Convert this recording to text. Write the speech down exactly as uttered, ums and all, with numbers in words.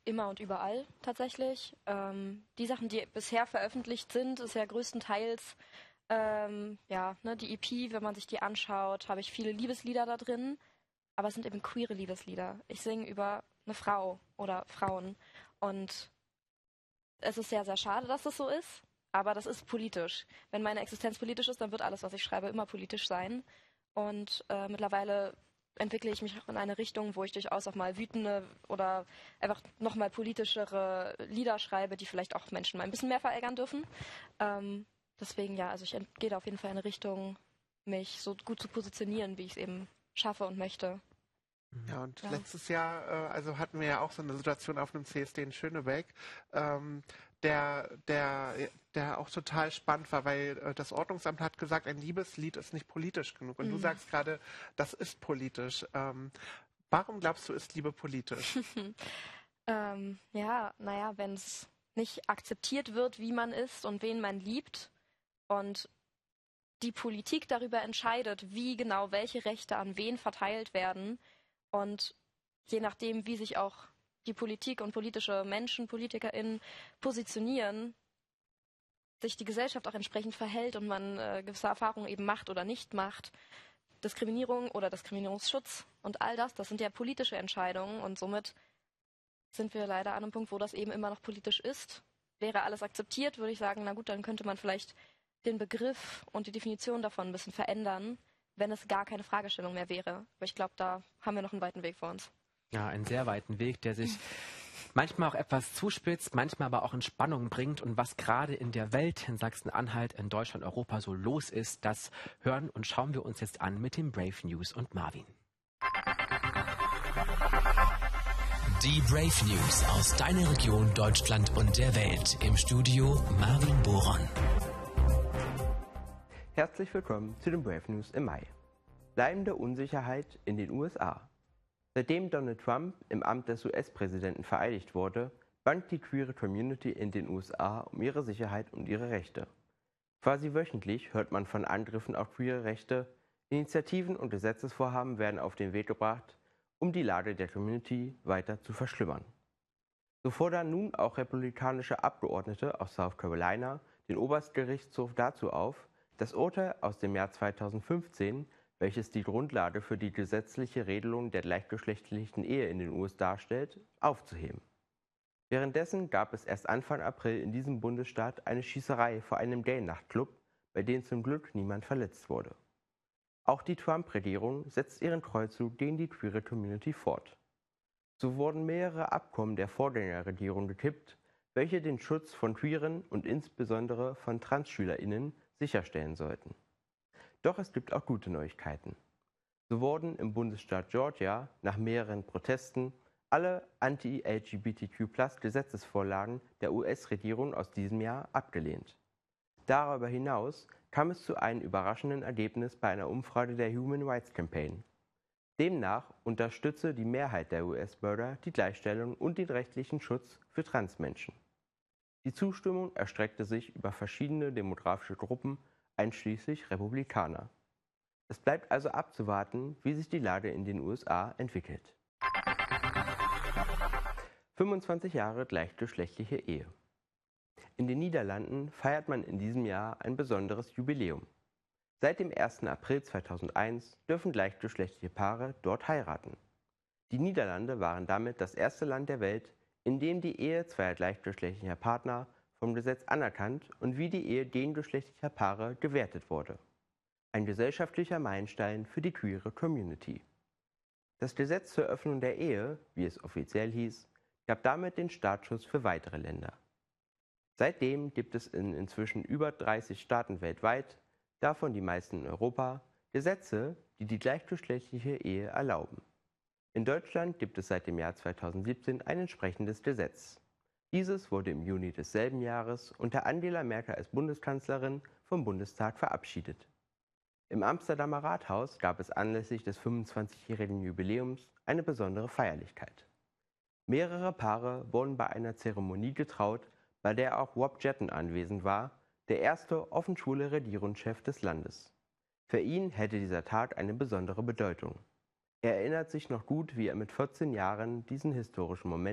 immer und überall tatsächlich. Ähm, die Sachen, die bisher veröffentlicht sind, ist ja größtenteils ähm, ja, ne, die E P, wenn man sich die anschaut, habe ich viele Liebeslieder da drin, aber es sind eben queere Liebeslieder. Ich singe über eine Frau oder Frauen und es ist sehr, sehr schade, dass das so ist, aber das ist politisch. Wenn meine Existenz politisch ist, dann wird alles, was ich schreibe, immer politisch sein. Und äh, mittlerweile entwickle ich mich auch in eine Richtung, wo ich durchaus auch mal wütende oder einfach nochmal politischere Lieder schreibe, die vielleicht auch Menschen mal ein bisschen mehr verärgern dürfen. Ähm, deswegen ja, also ich gehe da auf jeden Fall in eine Richtung, mich so gut zu positionieren, wie ich es eben schaffe und möchte. Ja, und Ja. letztes Jahr, äh, also hatten wir ja auch so eine Situation auf einem C S D in Schönebeck, ähm, der, der, der auch total spannend war, weil äh, das Ordnungsamt hat gesagt, ein Liebeslied ist nicht politisch genug. Und Mhm. du sagst gerade, das ist politisch. Ähm, warum glaubst du, ist Liebe politisch? ähm, ja, naja, wenn es nicht akzeptiert wird, wie man ist und wen man liebt und die Politik darüber entscheidet, wie genau welche Rechte an wen verteilt werden und je nachdem, wie sich auch die Politik und politische Menschen, PolitikerInnen positionieren, sich die Gesellschaft auch entsprechend verhält und man äh, gewisse Erfahrungen eben macht oder nicht macht. Diskriminierung oder Diskriminierungsschutz und all das, das sind ja politische Entscheidungen und somit sind wir leider an einem Punkt, wo das eben immer noch politisch ist. Wäre alles akzeptiert, würde ich sagen, na gut, dann könnte man vielleicht den Begriff und die Definition davon ein bisschen verändern, wenn es gar keine Fragestellung mehr wäre. Aber ich glaube, da haben wir noch einen weiten Weg vor uns. Ja, einen sehr weiten Weg, der sich manchmal auch etwas zuspitzt, manchmal aber auch in Spannung bringt. Und was gerade in der Welt, in Sachsen-Anhalt, in Deutschland, Europa so los ist, das hören und schauen wir uns jetzt an mit den Brave News und Marvin. Die Brave News aus deiner Region, Deutschland und der Welt. Im Studio Marvin Boron. Herzlich willkommen zu den Brave News im Mai. Bleibende Unsicherheit in den U S A. Seitdem Donald Trump im Amt des U S-Präsidenten vereidigt wurde, bangt die queere Community in den U S A um ihre Sicherheit und ihre Rechte. Quasi wöchentlich hört man von Angriffen auf queere Rechte. Initiativen und Gesetzesvorhaben werden auf den Weg gebracht, um die Lage der Community weiter zu verschlimmern. So fordern nun auch republikanische Abgeordnete aus South Carolina den Obergerichtshof dazu auf, das Urteil aus dem Jahr zweitausendfünfzehn, welches die Grundlage für die gesetzliche Regelung der gleichgeschlechtlichen Ehe in den U S darstellt, aufzuheben. Währenddessen gab es erst Anfang April in diesem Bundesstaat eine Schießerei vor einem Gay-Nachtclub, bei dem zum Glück niemand verletzt wurde. Auch die Trump-Regierung setzt ihren Kreuzzug gegen die queere Community fort. So wurden mehrere Abkommen der Vorgängerregierung gekippt, welche den Schutz von Queeren und insbesondere von TransschülerInnen sicherstellen sollten. Doch es gibt auch gute Neuigkeiten. So wurden im Bundesstaat Georgia nach mehreren Protesten alle Anti-L G B T Q Plus Gesetzesvorlagen der U S-Regierung aus diesem Jahr abgelehnt. Darüber hinaus kam es zu einem überraschenden Ergebnis bei einer Umfrage der Human Rights Campaign. Demnach unterstütze die Mehrheit der U S-Bürger die Gleichstellung und den rechtlichen Schutz für Transmenschen. Die Zustimmung erstreckte sich über verschiedene demografische Gruppen, einschließlich Republikaner. Es bleibt also abzuwarten, wie sich die Lage in den U S A entwickelt. fünfundzwanzig Jahre gleichgeschlechtliche Ehe. In den Niederlanden feiert man in diesem Jahr ein besonderes Jubiläum. Seit dem ersten April zweitausendeins dürfen gleichgeschlechtliche Paare dort heiraten. Die Niederlande waren damit das erste Land der Welt, in dem die Ehe zweier gleichgeschlechtlicher Partner vom Gesetz anerkannt und wie die Ehe gegengeschlechtlicher Paare gewertet wurde. Ein gesellschaftlicher Meilenstein für die queere Community. Das Gesetz zur Öffnung der Ehe, wie es offiziell hieß, gab damit den Startschuss für weitere Länder. Seitdem gibt es in inzwischen über dreißig Staaten weltweit, davon die meisten in Europa, Gesetze, die die gleichgeschlechtliche Ehe erlauben. In Deutschland gibt es seit dem Jahr zweitausendsiebzehn ein entsprechendes Gesetz. Dieses wurde im Juni desselben Jahres unter Angela Merkel als Bundeskanzlerin vom Bundestag verabschiedet. Im Amsterdamer Rathaus gab es anlässlich des fünfundzwanzigjährigen Jubiläums eine besondere Feierlichkeit. Mehrere Paare wurden bei einer Zeremonie getraut, bei der auch Rob Jetten anwesend war, der erste offen schwule Regierungschef des Landes. Für ihn hätte dieser Tag eine besondere Bedeutung. Er erinnert sich noch gut, wie er mit vierzehn Jahren diesen historischen Moment